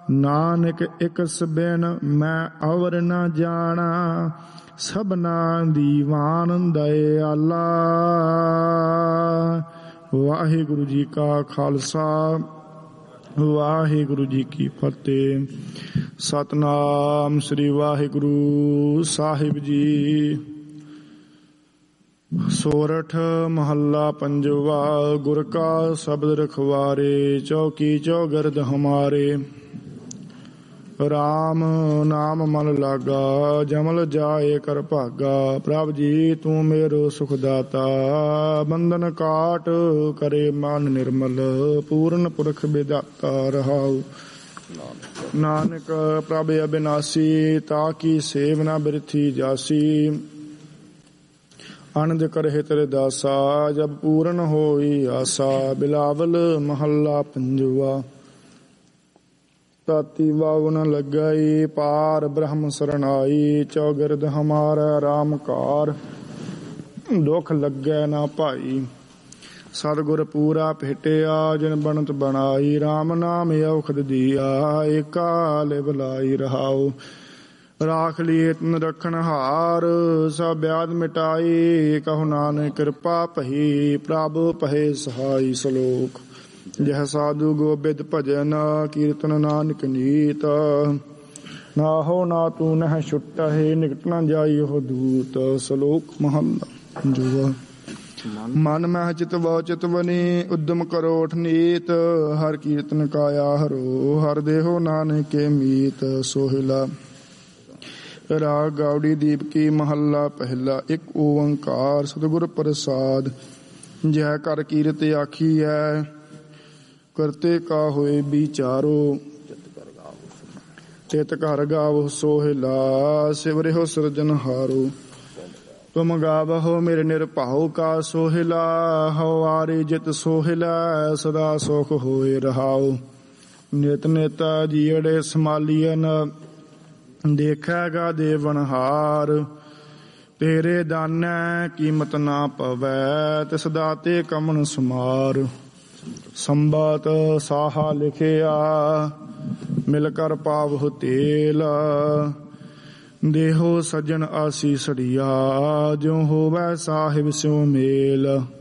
Nanak x ਬਿਨ ਮੈਂ ਅਵਰ ਨ ਜਾਣਾ, ਸਭਨਾ ਦੀਵਾਨ ਦਇਆਲਾ। ਵਾਹਿਗੁਰੂ ਜੀ ਕਾ ਖਾਲਸਾ, ਵਾਹਿਗੁਰੂ ਜੀ ਕੀ ਫਤਿਹ। ਸਤਨਾਮ ਸ੍ਰੀ ਵਾਹਿਗੁਰੂ ਸਾਹਿਬ ਜੀ। ਸੋਰਠ ਮਹੱਲਾ ਪੰਜਵਾ। ਗੁਰ ਕਾ ਸ਼ਬਦ ਰਖਵਾਰੇ, ਚੌਕੀ ਚੌਗਰਦ ਹਮਾਰੇ। ਰਾਮ ਨਾਮ ਮਨ ਲਾਗਾ, ਜਮਲ ਜਾਏ ਕਰ ਭਾਗਾ। ਪ੍ਰਭ ਜੀ ਤੂੰ ਮੇਰੋ ਸੁਖ ਦਾਤਾ, ਬੰਧਨ ਕਾਟ ਕਰੇ ਮਨ ਨਿਰਮਲ। ਪੂਰਨ ਪੁਰਖ ਵਿਦਾਤਾ ਰਹਾਉ। ਨਾਨਕ ਪ੍ਰਭ ਅਬਿਨਾਸੀ, ਤਾਕੀ ਸੇਵ ਨਾ ਬਿਰਥੀ ਜਾਸੀ। ਆਨੰਦ ਕਰਹਿ ਤੇਰੇ ਦਾਸਾ, ਜਬ ਪੂਰਨ ਹੋਈ ਆਸਾ। ਬਿਲਾਵਲ ਮਹੱਲਾ ਪੰਜਵਾ। ਤਾਤੀ ਵਾਵ ਨ ਲੱਗਈ, ਪਾਰ ਬ੍ਰਹਮ ਸਰਣਾਈ। ਚੌਗਿਰਦ ਹਮਾਰਾ ਰਾਮ ਕਾਰ, ਦੁਖ ਲੱਗੈ ਨਾ ਭਾਈ। ਸਤਿਗੁਰ ਪੂਰਾ ਭੇਟਿਆ, ਜਿਨ ਬਣਤ ਬਣਾਈ। ਰਾਮ ਨਾਮ ਔਖਦ ਦੀਆ, ਏਕਾ ਲਿਵ ਲਾਈ ਰਹਾਉ। ਰਾਖ ਲੀਏ ਤਨ ਰਖਣ ਹਾਰ, ਸਭ ਬਿਆਦ ਮਿਟਾਈ। ਕਹੋ ਨਾਨਕ ਕਿਰਪਾ ਪਹੀ, ਪ੍ਰਭ ਪਹੇ ਸਹਾਈ। ਸ਼ਲੋਕ। ਜਹ ਸਾਧੂ ਗੋਬਿੰਦ ਭਜਨ, ਕੀਰਤਨ ਨਾਨਕ ਨੀਤ। ਨਾਹੋ ਨਾ ਤੂੰ ਨਹਿ ਛੁਟਹਿ, ਨਿਕਟ ਨ ਜਾਈ ਉਹ ਦੂਤ। ਸ਼ਲੋਕ ਮਹੱਲਾ ਪੰਜਵਾ। ਮਨ ਮਹਿ ਚਿਤਵ ਚਿਤਵਨੀ, ਉਦਮ ਕਰੋ ਉਠ ਨੀਤ। ਹਰ ਕੀਰਤਨ ਕਾਇਆ ਹਰੋ, ਹਰ ਦੇਹੋ ਨਾਨਕੇ ਮੀਤ। ਸੋਹਿਲਾ। ਰਾਗ ਗਾਉੜੀ ਦੀਪਕੀ ਮਹੱਲਾ ਪਹਿਲਾ। ਇੱਕ ਓੰਕਾਰ ਸਤਿਗੁਰ ਪ੍ਰਸਾਦ। ਜੈ ਕਰ ਕੀਰਤ ਆਖੀਐ, ਕਰਤੇ ਕਾ ਹੋਏ ਵਿਚਾਰੋ। ਚਿਤ ਘਰ ਗਾਵੋ ਸੋਹਿਲਾ, ਸਿਵਰਿਓ ਸਿਰਜਨਹਾਰੋ। ਤੁਮ ਗਾਵਹੁ ਮੇਰੇ ਨਿਰਭਉ ਕਾ ਸੋਹਿਲਾ। ਹਉ ਆਰੇ ਜਿਤ ਸੋਹਿਲਾ, ਸਦਾ ਸੁਖ ਹੋਏ ਰਹਾਉ। ਨਿਤ ਨਿਤ ਜੀਅੜੇ ਸਮਾਲੀਅਨ, ਦੇਖੈਗਾ ਦੇਵਨਹਾਰ। ਤੇਰੇ ਦਾਨੈ ਕੀਮਤ ਨਾ ਪਵੈ, ਤਿਸ ਦਾਤੇ ਕਮਨ ਸਮਾਰ। ਸੰਬਤ ਸਾਹਾ ਲਿਖਿਆ, ਮਿਲ ਕਰ ਪਾਵਹੁ ਤੇਲ। ਦੇਹੋ ਸੱਜਣ ਆਸੀਸੜੀਆ, ਜਿਉ ਹੋਵੈ ਸਾਹਿਬ ਸਿਉ ਮੇਲ।